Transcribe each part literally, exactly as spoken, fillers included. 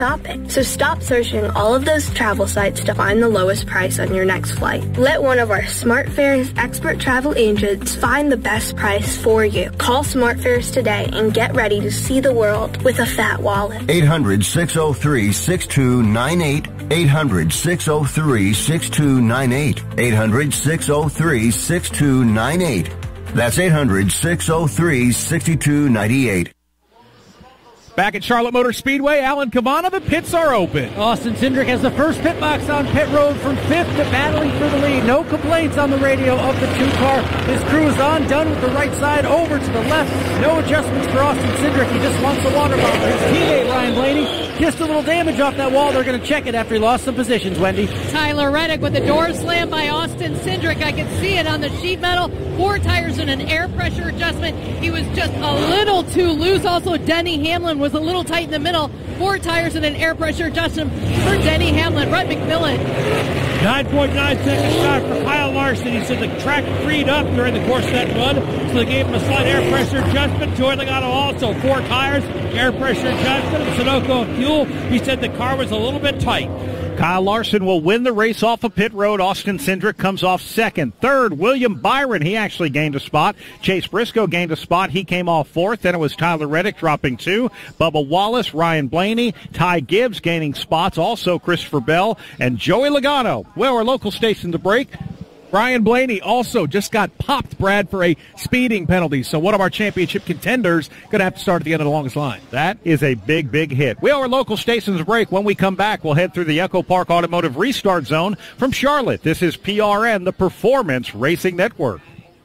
shopping. So stop searching all of those travel sites to find the lowest price on your next flight. Let one of our SmartFares expert travel agents find the best price for you. Call SmartFares today and get ready to see the world with a fat wallet. eight hundred, six oh three, six two nine eight. eight hundred, six oh three, six two nine eight. eight hundred, six oh three, six two nine eight. That's eight hundred, six oh three, six two nine eight. Back at Charlotte Motor Speedway, Alan Cavana, the pits are open. Austin Cindric has the first pit box on pit road from fifth to battling for the lead. No complaints on the radio of the two-car. His crew is on, done with the right side, over to the left. No adjustments for Austin Cindric. He just wants the water bottle. His teammate, Ryan Blaney, just a little damage off that wall. They're going to check it after he lost some positions, Wendy. Tyler Reddick with the door slam by Austin Cindric. I can see it on the sheet metal. Four tires and an air pressure adjustment. He was just a little too loose. Also, Denny Hamlin was a little tight in the middle. Four tires and an air pressure adjustment for Denny Hamlin. Brett McMillan. nine point nine second shot for Kyle Larson. He said the track freed up during the course of that run, so they gave him a slight air pressure adjustment. Joey Logano also four tires, air pressure adjustment. Sunoco fuel. He said the car was a little bit tight. Kyle Larson will win the race off of pit road. Austin Cindric comes off second. Third, William Byron. He actually gained a spot. Chase Briscoe gained a spot. He came off fourth. Then it was Tyler Reddick dropping two. Bubba Wallace, Ryan Blaney, Ty Gibbs gaining spots. Also Christopher Bell and Joey Logano. Well, our local station to break. Ryan Blaney also just got popped, Brad, for a speeding penalty. So one of our championship contenders going to have to start at the end of the longest line. That is a big, big hit. We are our local stations break. When we come back, we'll head through the Echo Park Automotive Restart Zone from Charlotte. This is P R N, the Performance Racing Network.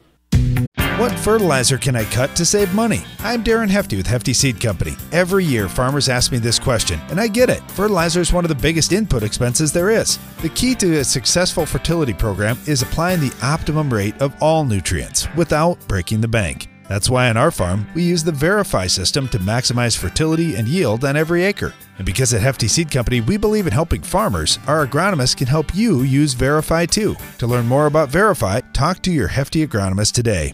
What fertilizer can I cut to save money? I'm Darren Hefty with Hefty Seed Company. Every year, farmers ask me this question, and I get it. Fertilizer is one of the biggest input expenses there is. The key to a successful fertility program is applying the optimum rate of all nutrients without breaking the bank. That's why on our farm, we use the Verify system to maximize fertility and yield on every acre. And because at Hefty Seed Company, we believe in helping farmers, our agronomists can help you use Verify too. To learn more about Verify, talk to your Hefty agronomist today.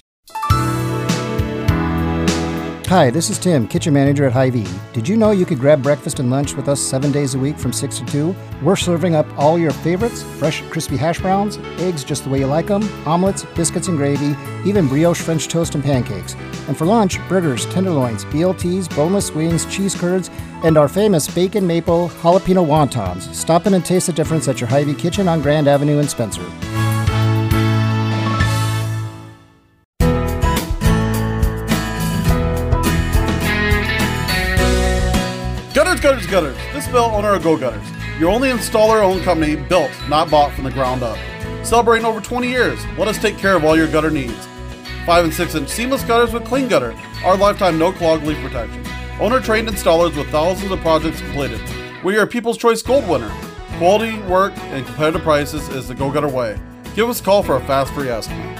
Hi, this is Tim, kitchen manager at Hy-Vee. Did you know you could grab breakfast and lunch with us seven days a week from six to two? We're serving up all your favorites, fresh crispy hash browns, eggs just the way you like them, omelets, biscuits and gravy, even brioche French toast and pancakes. And for lunch, burgers, tenderloins, B L Ts, boneless wings, cheese curds, and our famous bacon maple jalapeno wontons. Stop in and taste the difference at your Hy-Vee kitchen on Grand Avenue in Spencer. Gutters, gutters, gutters. This is Bill, owner of Go Gutters. Your only installer-owned company, built, not bought from the ground up. Celebrating over twenty years, let us take care of all your gutter needs. five and six inch seamless gutters with Clean Gutter. Our lifetime no-clog leak protection. Owner-trained installers with thousands of projects completed. We're your People's Choice Gold winner. Quality, work, and competitive prices is the Go Gutter way. Give us a call for a fast free estimate.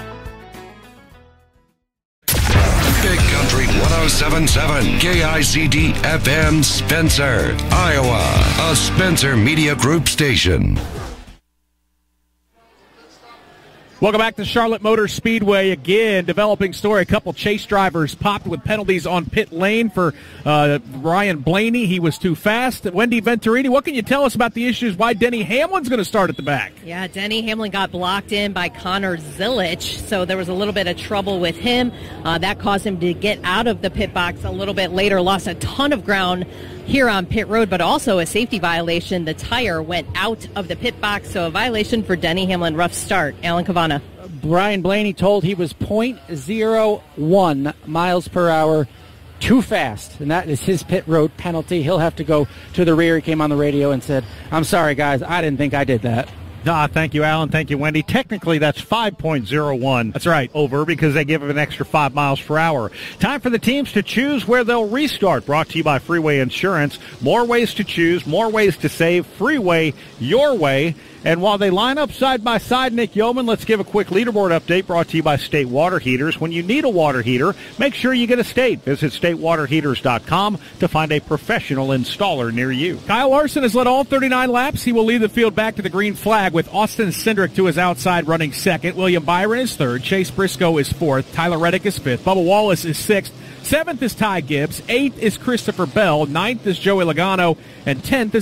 Big Country one oh seven point seven K I C D F M Spencer, Iowa, a Spencer Media Group station. Welcome back to Charlotte Motor Speedway. Again, developing story. A couple chase drivers popped with penalties on pit lane for uh, Ryan Blaney. He was too fast. Wendy Venturini, what can you tell us about the issues why Denny Hamlin's going to start at the back? Yeah, Denny Hamlin got blocked in by Connor Zilich, so there was a little bit of trouble with him. Uh, that caused him to get out of the pit box a little bit later, lost a ton of ground here on pit road, but also a safety violation. The tire went out of the pit box, so a violation for Denny Hamlin. Rough start. Alan Cavana. Brian Blaney told he was point oh one miles per hour too fast, and that is his pit road penalty. He'll have to go to the rear. He came on the radio and said, I'm sorry, guys, I didn't think I did that. Ah, thank you, Alan. Thank you, Wendy. Technically, that's five point oh one. That's right. Over because they give him an extra five miles per hour. Time for the teams to choose where they'll restart. Brought to you by Freeway Insurance. More ways to choose, more ways to save. Freeway, your way. And while they line up side by side, Nick Yeoman, let's give a quick leaderboard update brought to you by State Water Heaters. When you need a water heater, make sure you get a State. Visit state water heaters dot com to find a professional installer near you. Kyle Larson has led all thirty-nine laps. He will lead the field back to the green flag. five with Austin Cindric to his outside running second. William Byron is third. Chase Briscoe is fourth. Tyler Reddick is fifth. Bubba Wallace is sixth. Seventh is Ty Gibbs. Eighth is Christopher Bell. Ninth is Joey Logano. And tenth is